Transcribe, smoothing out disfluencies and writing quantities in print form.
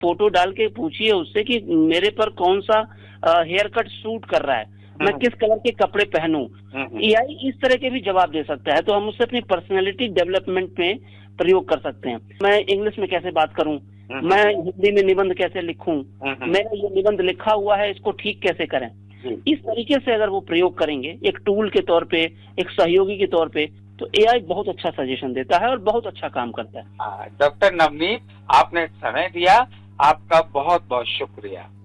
Photo डाल के पूछिए उससे कि मेरे पर कौन सा हेयर कट सूट कर रहा है, मैं किस कलर के कपड़े पहनूं। एआई इस तरह के भी जवाब दे सकता है, तो हम उससे अपनी पर्सनैलिटी डेवलपमेंट में प्रयोग कर सकते हैं। मैं इंग्लिश में कैसे बात करूं, मैं हिंदी में निबंध कैसे लिखूं, मेरा ये निबंध लिखा हुआ है इसको ठीक कैसे करें। इस तरीके से अगर वो प्रयोग करेंगे एक टूल के तौर पे, एक सहयोगी के तौर पे, तो एआई बहुत अच्छा सजेशन देता है और बहुत अच्छा काम करता है। डॉक्टर नवनीत, आपने समय दिया, आपका बहुत बहुत शुक्रिया।